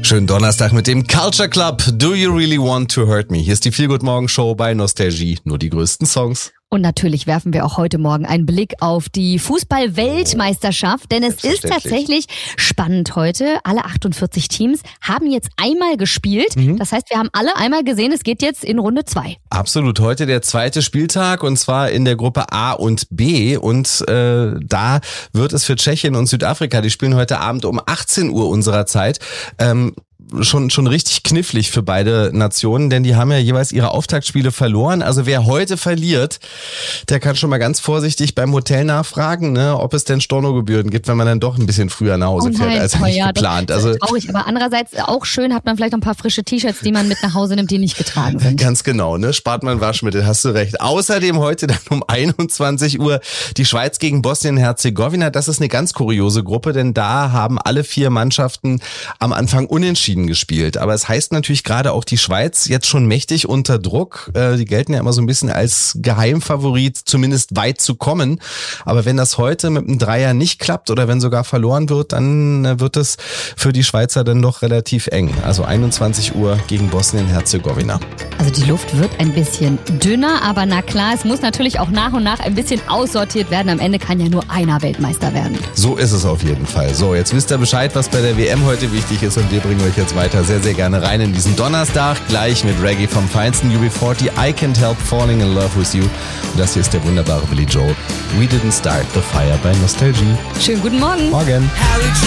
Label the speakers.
Speaker 1: Schönen Donnerstag mit dem Culture Club. Do you really want to hurt me? Hier ist die Feel-Good-Morgen-Show bei Nostalgie. Nur die größten Songs.
Speaker 2: Und natürlich werfen wir auch heute Morgen einen Blick auf die Fußball-Weltmeisterschaft, denn es ist tatsächlich spannend heute. Alle 48 Teams haben jetzt einmal gespielt. Das heißt, wir haben alle einmal gesehen, es geht jetzt in Runde 2.
Speaker 1: Absolut, heute der zweite Spieltag und zwar in der Gruppe A und B und da wird es für Tschechien und Südafrika, die spielen heute Abend um 18 Uhr unserer Zeit, schon richtig knifflig für beide Nationen, denn die haben ja jeweils ihre Auftaktspiele verloren. Also wer heute verliert, der kann schon mal ganz vorsichtig beim Hotel nachfragen, ne, ob es denn Stornogebühren gibt, wenn man dann doch ein bisschen früher nach Hause fährt als eigentlich geplant.
Speaker 2: Das ist traurig, aber andererseits auch schön, hat man vielleicht noch ein paar frische T-Shirts, die man mit nach Hause nimmt, die nicht getragen sind.
Speaker 1: Ganz genau, ne? Spart man Waschmittel, hast du recht. Außerdem heute dann um 21 Uhr die Schweiz gegen Bosnien-Herzegowina. Das ist eine ganz kuriose Gruppe, denn da haben alle 4 Mannschaften am Anfang unentschieden gespielt. Aber es heißt natürlich gerade auch die Schweiz jetzt schon mächtig unter Druck. Die gelten ja immer so ein bisschen als Geheimfavorit, zumindest weit zu kommen. Aber wenn das heute mit einem Dreier nicht klappt oder wenn sogar verloren wird, dann wird es für die Schweizer dann doch relativ eng. Also 21 Uhr gegen Bosnien-Herzegowina.
Speaker 2: Also die Luft wird ein bisschen dünner, aber na klar, es muss natürlich auch nach und nach ein bisschen aussortiert werden. Am Ende kann ja nur einer Weltmeister werden.
Speaker 1: So ist es auf jeden Fall. So, jetzt wisst ihr Bescheid, was bei der WM heute wichtig ist und wir bringen euch jetzt weiter sehr, sehr gerne rein in diesen Donnerstag. Gleich mit Reggae vom feinsten UB40, I Can't Help Falling in Love with You. Und das hier ist der wunderbare Billy Joel. We Didn't Start the Fire bei Nostalgie.
Speaker 2: Schönen guten Morgen.
Speaker 1: Morgen.